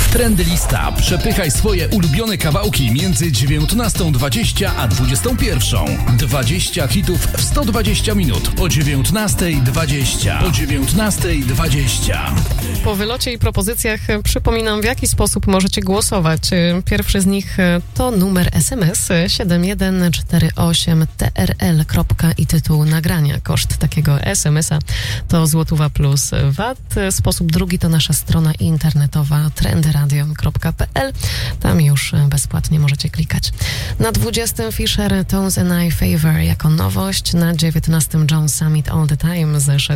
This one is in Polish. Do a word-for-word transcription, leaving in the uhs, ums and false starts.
Trendy Lista. Przepychaj swoje ulubione kawałki między dziewiętnastą dwadzieścia a dwudziestą pierwszą. dwadzieścia hitów w sto dwadzieścia minut o dziewiętnastej dwadzieścia. O dziewiętnastej dwadzieścia. Po wylocie i propozycjach przypominam, w jaki sposób możecie głosować. Pierwszy z nich to numer es em es siedem jeden cztery osiem T R L i tytuł nagrania. Koszt takiego es em es a to złotówa plus V A T. Sposób drugi to nasza strona internetowa trendy radio kropka p l. Tam już bezpłatnie możecie klikać. Na dwudziestym Fisher Tones and I Favor jako nowość. Na dziewiętnastym John Summit All the Time z